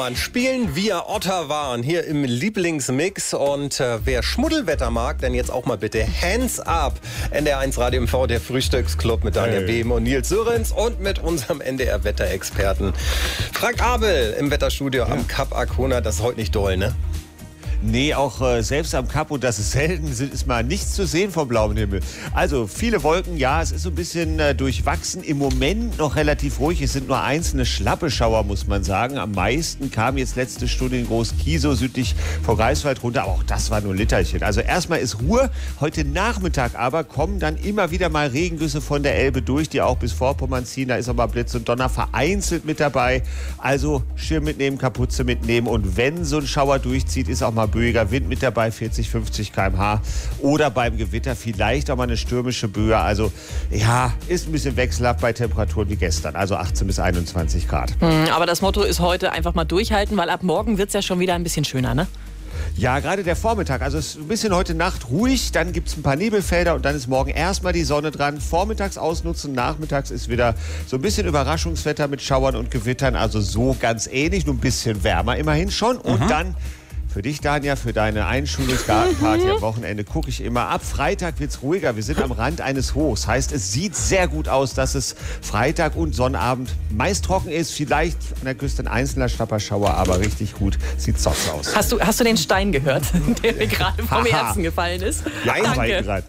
Spielen wir Otterwahn hier im Lieblingsmix und wer Schmuddelwetter mag, dann jetzt auch mal bitte Hands Up. NDR1 Radio MV, der Frühstücksclub mit Daniel Behm und Nils Sörens und mit unserem NDR-Wetterexperten Frank Abel im Wetterstudio am Kap Arkona. Das ist heute nicht doll, ne? Nee, auch selbst am Kap, und das ist selten, ist mal nichts zu sehen vom blauen Himmel. Also viele Wolken, ja, es ist so ein bisschen durchwachsen. Im Moment noch relativ ruhig. Es sind nur einzelne schlappe Schauer, muss man sagen. Am meisten kam jetzt letzte Stunde in Groß-Kiesow südlich vor Greifswald runter. Aber auch das war nur ein Literchen. Also erstmal ist Ruhe. Heute Nachmittag aber kommen dann immer wieder mal Regengüsse von der Elbe durch, die auch bis Vorpommern ziehen. Da ist aber Blitz und Donner vereinzelt mit dabei. Also Schirm mitnehmen, Kapuze mitnehmen. Und wenn so ein Schauer durchzieht, ist auch mal böiger Wind mit dabei, 40, 50 km/h. Oder beim Gewitter vielleicht auch mal eine stürmische Böe. Also ja, ist ein bisschen wechselhaft bei Temperaturen wie gestern. Also 18 bis 21 Grad. Aber das Motto ist heute einfach mal durchhalten, weil ab morgen wird es ja schon wieder ein bisschen schöner, ne? Ja, gerade der Vormittag. Also es ist ein bisschen heute Nacht ruhig, dann gibt es ein paar Nebelfelder und dann ist morgen erstmal die Sonne dran. Vormittags ausnutzen, nachmittags ist wieder so ein bisschen Überraschungswetter mit Schauern und Gewittern. Also so ganz ähnlich, nur ein bisschen wärmer immerhin schon. Und dann für dich, Danja, für deine Einschulungsgartenparty am Wochenende gucke ich immer ab. Freitag wird es ruhiger. Wir sind am Rand eines Hochs. Heißt, es sieht sehr gut aus, dass es Freitag und Sonnabend meist trocken ist. Vielleicht an der Küste ein einzelner Schnapperschauer, aber richtig gut sieht Zoss aus. Hast du den Stein gehört, der mir gerade vom Herzen gefallen ist? Ja, Danke.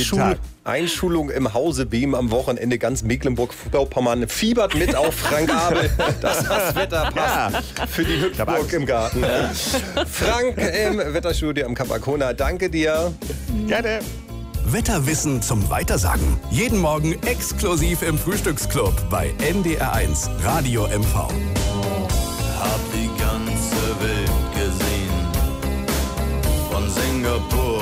Einschulung im Hause Behm am Wochenende. Ganz Mecklenburg-Vorpommern fiebert mit auf Frank Abel, dass das Wetter passt für die Hüpfburg im Garten. Frank im Wetterstudio am Kap Arkona, danke dir. Gerne. Wetterwissen zum Weitersagen. Jeden Morgen exklusiv im Frühstücksclub bei NDR1 Radio MV. Hab die ganze Welt gesehen, von Singapur